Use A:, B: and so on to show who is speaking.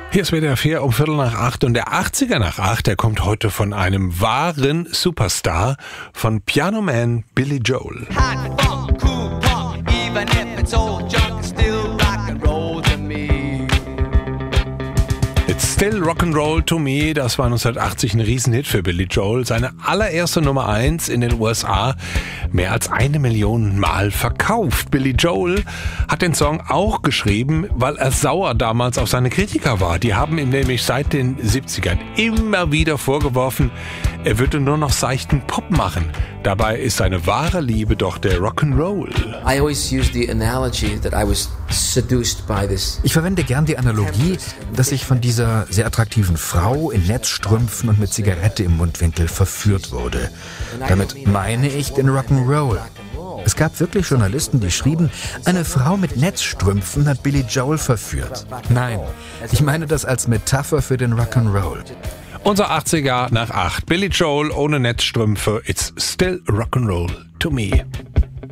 A: Hier ist WDR 4 um 7:45 und der 80er nach 8, der kommt heute von einem wahren Superstar, von Piano Man Billy Joel.
B: Hot funk, cool punk, even if it's old junk, it's still rock and roll to me.
A: It's Still Rock'n'Roll to Me, das war 1980 ein Riesenhit für Billy Joel. Seine allererste Nummer 1 in den USA, mehr als 1 Million Mal verkauft. Billy Joel hat den Song auch geschrieben, weil er sauer damals auf seine Kritiker war. Die haben ihm nämlich seit den 70ern immer wieder vorgeworfen, er würde nur noch seichten Pop machen. Dabei ist seine wahre Liebe doch der Rock'n'Roll.
C: I always use the analogy that I was seduced by this.
D: Ich verwende gern die Analogie, dass ich von dieser sehr attraktiven Frau in Netzstrümpfen und mit Zigarette im Mundwinkel verführt wurde. Damit meine ich den Rock'n'Roll. Es gab wirklich Journalisten, die schrieben, eine Frau mit Netzstrümpfen hat Billy Joel verführt. Nein, ich meine das als Metapher für den Rock'n'Roll.
A: Unser 80er nach 8. Billy Joel ohne Netzstrümpfe. It's still Rock'n'Roll to me.